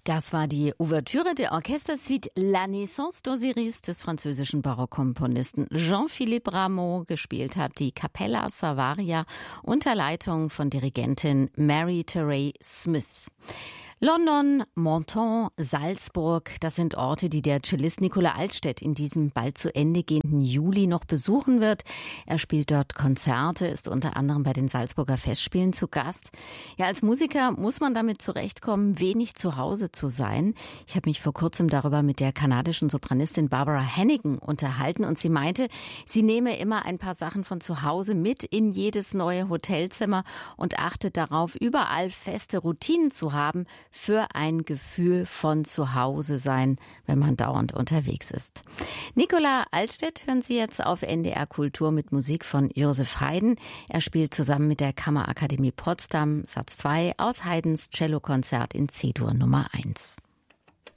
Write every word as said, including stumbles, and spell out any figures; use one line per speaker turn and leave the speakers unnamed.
Das war die Ouvertüre der Orchestersuite La Naissance d'Osiris des französischen Barockkomponisten Jean-Philippe Rameau. Gespielt hat die Capella Savaria unter Leitung von Dirigentin Mary Teray Smith. London, Menton, Salzburg, das sind Orte, die der Cellist Nicola Altstedt in diesem bald zu Ende gehenden Juli noch besuchen wird. Er spielt dort Konzerte, ist unter anderem bei den Salzburger Festspielen zu Gast. Ja, als Musiker muss man damit zurechtkommen, wenig zu Hause zu sein. Ich habe mich vor kurzem darüber mit der kanadischen Sopranistin Barbara Hannigan unterhalten und sie meinte, sie nehme immer ein paar Sachen von zu Hause mit in jedes neue Hotelzimmer und achtet darauf, überall feste Routinen zu haben, für ein Gefühl von Zuhause sein, wenn man dauernd unterwegs ist. Nicola Altstedt hören Sie jetzt auf N D R Kultur mit Musik von Josef Haydn. Er spielt zusammen mit der Kammerakademie Potsdam Satz zwei aus Haydns Cellokonzert in C-Dur Nummer eins.